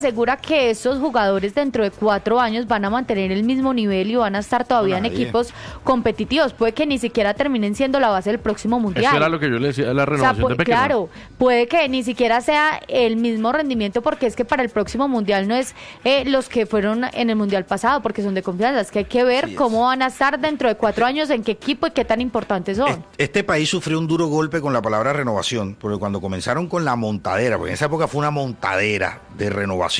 asegura que estos jugadores dentro de 4 años van a mantener el mismo nivel y van a estar todavía en equipos competitivos. Puede que ni siquiera terminen siendo la base del próximo mundial. Eso era lo que yo le decía de la renovación de Peckerman. Claro, puede que ni siquiera sea el mismo rendimiento, porque es que para el próximo mundial no es los que fueron en el mundial pasado, porque son de confianza. Es que hay que ver cómo van a estar dentro de 4 años, en qué equipo y qué tan importantes son. Este país sufrió un duro golpe con la palabra renovación, porque cuando comenzaron con la montadera, porque en esa época fue una montadera de renovación,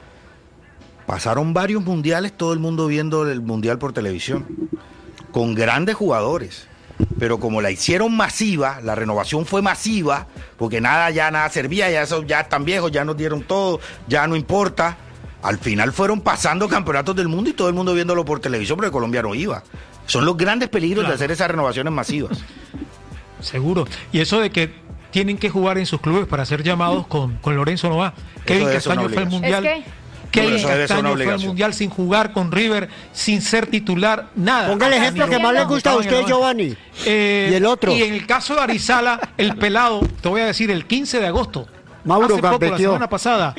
pasaron varios mundiales, todo el mundo viendo el mundial por televisión, con grandes jugadores, pero como la hicieron masiva, la renovación fue masiva, porque nada servía, ya están viejos, ya nos dieron todo, ya no importa. Al final fueron pasando campeonatos del mundo y todo el mundo viéndolo por televisión, porque Colombia no iba. Son los grandes peligros de hacer esas renovaciones masivas. Seguro. Y eso de que tienen que jugar en sus clubes para ser llamados con Lorenzo no va. Kevin Castaño fue al mundial. Kevin Castaño fue al mundial sin jugar con River, sin ser titular, nada. Ponga el ejemplo que más le gusta a usted, Giovanni. Y el otro. Y en el caso de Arizala, el pelado, te voy a decir, el 15 de agosto, Mauro hace poco, la semana pasada,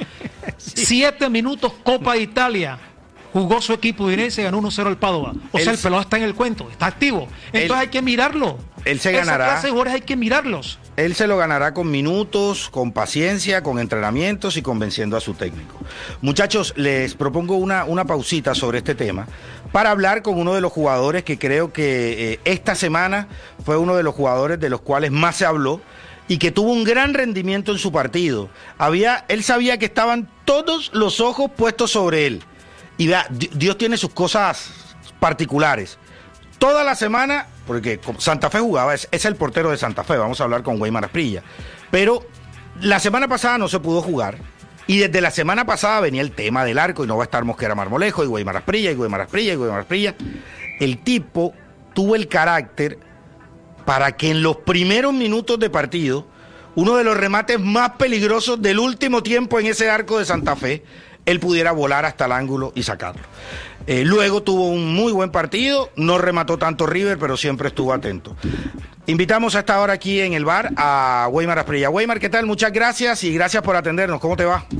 7 minutos Copa de Italia. Jugó su equipo udinese y ganó 1-0 al Padova. O sea, el pelado está en el cuento, está activo. Entonces hay que mirarlo. Él se ganará. Esa clase de jugadores hay que mirarlos. Él se lo ganará con minutos, con paciencia, con entrenamientos y convenciendo a su técnico. Muchachos, les propongo una pausita sobre este tema para hablar con uno de los jugadores que creo que esta semana fue uno de los jugadores de los cuales más se habló y que tuvo un gran rendimiento en su partido. Él sabía que estaban todos los ojos puestos sobre él. Y vea, Dios tiene sus cosas particulares. Toda la semana, porque Santa Fe jugaba, es el portero de Santa Fe, vamos a hablar con Weimar Asprilla. Pero la semana pasada no se pudo jugar. Y desde la semana pasada venía el tema del arco, y no va a estar Mosquera Marmolejo, y Weimar Asprilla, y Weimar Asprilla, y Weimar Asprilla. El tipo tuvo el carácter para que en los primeros minutos de partido, uno de los remates más peligrosos del último tiempo en ese arco de Santa Fe, él pudiera volar hasta el ángulo y sacarlo. Luego tuvo un muy buen partido, no remató tanto River, pero siempre estuvo atento. Invitamos a esta hora aquí en el bar a Weimar Asprilla. Weimar, ¿qué tal? Muchas gracias y gracias por atendernos. ¿Cómo te va?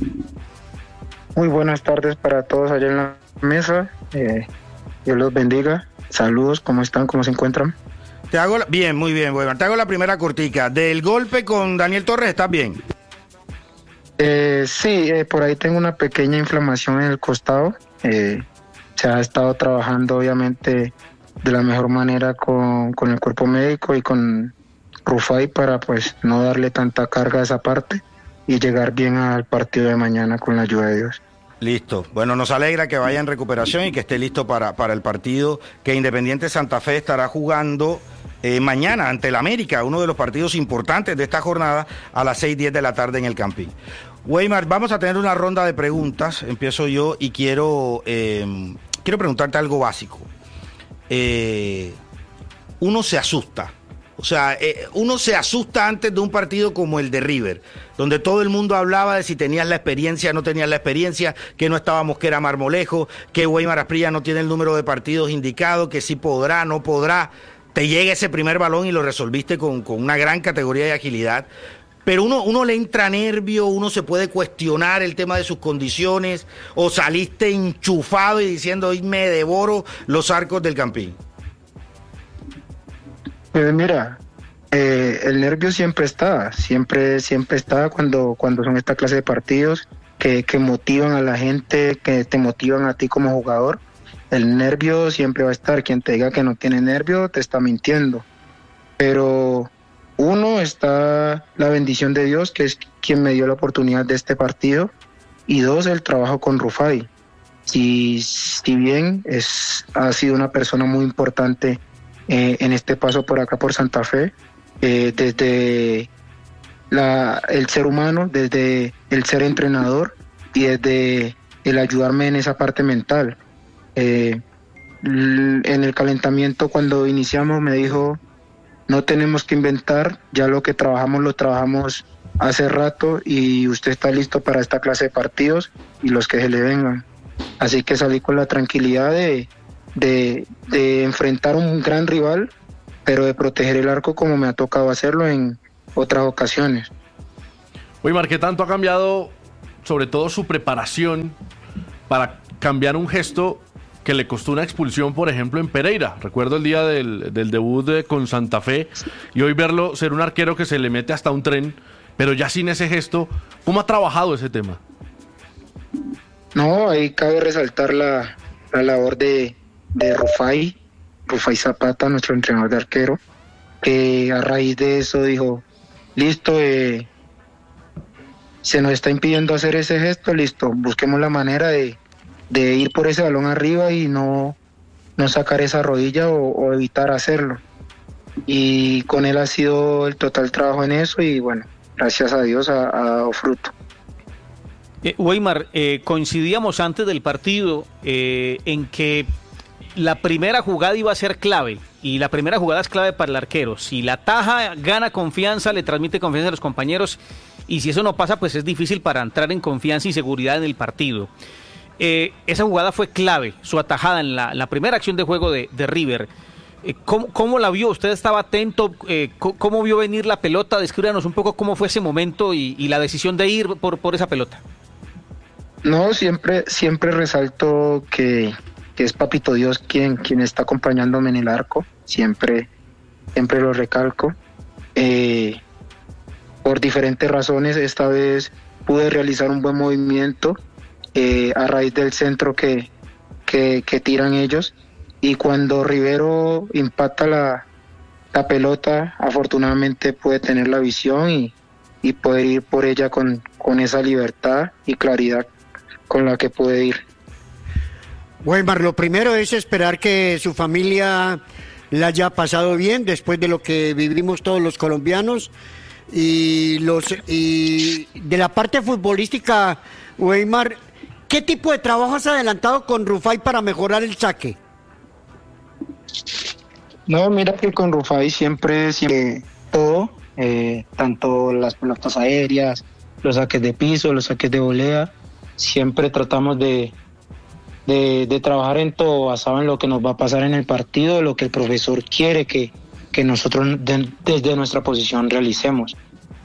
Muy buenas tardes para todos allá en la mesa. Dios los bendiga. Saludos, ¿cómo están? ¿Cómo se encuentran? Bien, muy bien, Weimar. Te hago la primera cortica. Del golpe con Daniel Torres, ¿estás bien? Sí, por ahí tengo una pequeña inflamación en el costado. Se ha estado trabajando obviamente de la mejor manera con el cuerpo médico y con Rufai para pues no darle tanta carga a esa parte y llegar bien al partido de mañana con la ayuda de Dios. Listo. Bueno, nos alegra que vaya en recuperación y que esté listo para el partido que Independiente Santa Fe estará jugando mañana ante el América, uno de los partidos importantes de esta jornada a las 6:10 de la tarde en el Campín. Weimar, vamos a tener una ronda de preguntas. Empiezo yo y quiero preguntarte algo básico. Uno se asusta. O sea, uno se asusta antes de un partido como el de River, donde todo el mundo hablaba de si tenías la experiencia, no tenías la experiencia, que no estaba Mosquera Marmolejo, que Weimar Asprilla no tiene el número de partidos indicado, que sí podrá, no podrá. Te llega ese primer balón y lo resolviste con una gran categoría de agilidad. Pero uno le entra nervio, uno se puede cuestionar el tema de sus condiciones, o saliste enchufado y diciendo, hoy me devoro los arcos del Campín. Mira, el nervio siempre está cuando son esta clase de partidos que motivan a la gente, que te motivan a ti como jugador. El nervio siempre va a estar. Quien te diga que no tiene nervio te está mintiendo. Pero uno, está la bendición de Dios, que es quien me dio la oportunidad de este partido, y dos, el trabajo con Rufai. Si bien ha sido una persona muy importante en este paso por acá por Santa Fe, desde el ser humano, desde el ser entrenador y desde el ayudarme en esa parte mental. En el calentamiento, cuando iniciamos, me dijo: no tenemos que inventar, ya lo que trabajamos lo trabajamos hace rato y usted está listo para esta clase de partidos y los que se le vengan. Así que salí con la tranquilidad de enfrentar un gran rival, pero de proteger el arco como me ha tocado hacerlo en otras ocasiones. Weimar, ¿qué tanto ha cambiado sobre todo su preparación para cambiar un gesto que le costó una expulsión, por ejemplo, en Pereira. Recuerdo el día del debut con Santa Fe, y hoy verlo ser un arquero que se le mete hasta un tren, pero ya sin ese gesto. ¿Cómo ha trabajado ese tema? No, ahí cabe resaltar la labor de Rufai Zapata, nuestro entrenador de arquero, que a raíz de eso dijo, listo, se nos está impidiendo hacer ese gesto, listo, busquemos la manera de ir por ese balón arriba y no sacar esa rodilla o evitar hacerlo. Y con él ha sido el total trabajo en eso, y bueno, gracias a Dios ha dado fruto. Weimar, coincidíamos antes del partido en que la primera jugada iba a ser clave, y la primera jugada es clave para el arquero. Si la ataja, gana confianza, le transmite confianza a los compañeros, y si eso no pasa, pues es difícil para entrar en confianza y seguridad en el partido. Esa jugada fue clave, su atajada en la primera acción de juego de River. ¿Cómo la vio? ¿Usted estaba atento? ¿Cómo vio venir la pelota? Descríbanos un poco cómo fue ese momento y la decisión de ir por esa pelota. No, siempre resalto que es Papito Dios quien está acompañándome en el arco. Siempre lo recalco. Por diferentes razones, esta vez pude realizar un buen movimiento a raíz del centro que tiran ellos, y cuando Rivero impacta la pelota, afortunadamente puede tener la visión y poder ir por ella con esa libertad y claridad con la que puede ir. Weimar, lo primero es esperar que su familia la haya pasado bien después de lo que vivimos todos los colombianos, y de la parte futbolística, Weimar, ¿qué tipo de trabajo has adelantado con Rufai para mejorar el saque? No, mira que con Rufai siempre todo, tanto las pelotas aéreas, los saques de piso, los saques de volea, siempre tratamos de trabajar en todo, basado en lo que nos va a pasar en el partido, lo que el profesor quiere que nosotros desde nuestra posición realicemos.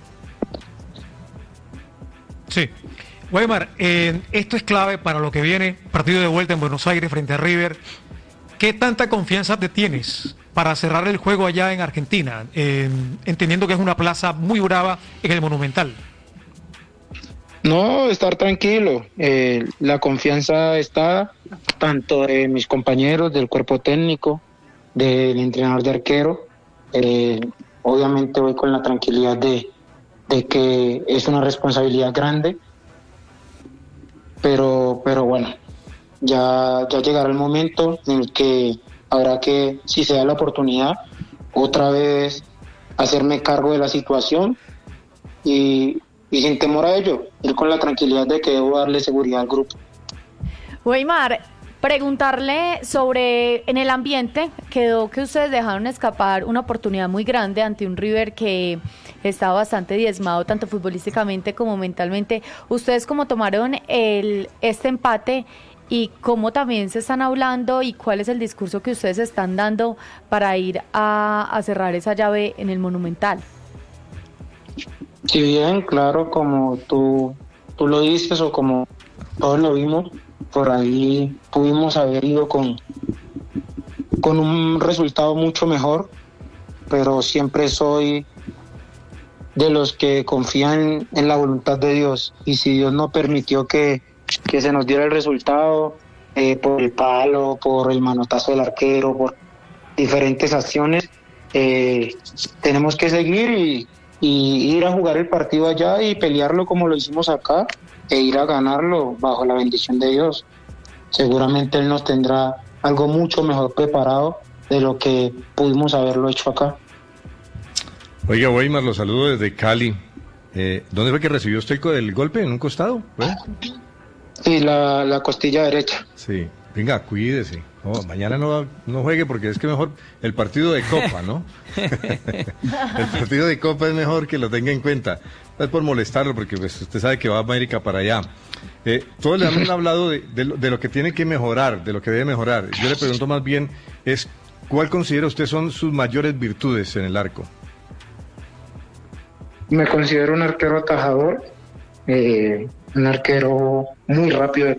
Sí. Weimar, esto es clave para lo que viene, partido de vuelta en Buenos Aires frente a River. ¿Qué tanta confianza te tienes para cerrar el juego allá en Argentina, entendiendo que es una plaza muy brava en el Monumental? No, estar tranquilo. La confianza está tanto de mis compañeros, del cuerpo técnico, del entrenador de arquero. Obviamente voy con la tranquilidad de que es una responsabilidad grande, pero bueno, ya llegará el momento en el que habrá que, si se da la oportunidad, otra vez hacerme cargo de la situación y sin temor a ello, ir con la tranquilidad de que debo darle seguridad al grupo. Weimar, preguntarle sobre, en el ambiente, quedó que ustedes dejaron escapar una oportunidad muy grande ante un River que estaba bastante diezmado, tanto futbolísticamente como mentalmente. ¿Ustedes cómo tomaron este empate y cómo también se están hablando y cuál es el discurso que ustedes están dando para ir a cerrar esa llave en el Monumental? Si bien, claro, como tú lo dices o como todos lo vimos, por ahí pudimos haber ido con un resultado mucho mejor, pero siempre soy de los que confían en la voluntad de Dios, y si Dios no permitió que se nos diera el resultado, por el palo, por el manotazo del arquero, por diferentes acciones, tenemos que seguir y ir a jugar el partido allá y pelearlo como lo hicimos acá, e ir a ganarlo bajo la bendición de Dios. Seguramente Él nos tendrá algo mucho mejor preparado de lo que pudimos haberlo hecho acá. Oiga, Weimar, lo saludo desde Cali. ¿Dónde fue que recibió usted el golpe? ¿En un costado? Sí, la costilla derecha. Sí, venga, cuídese. No, mañana no juegue, porque es que mejor el partido de Copa, ¿no? El partido de Copa es mejor que lo tenga en cuenta. No es por molestarlo, porque pues, usted sabe que va a América para allá. Todos le han hablado de lo que tiene que mejorar, de lo que debe mejorar. Yo le pregunto más bien, ¿cuál considera usted son sus mayores virtudes en el arco? Me considero un arquero atajador. un arquero muy rápido de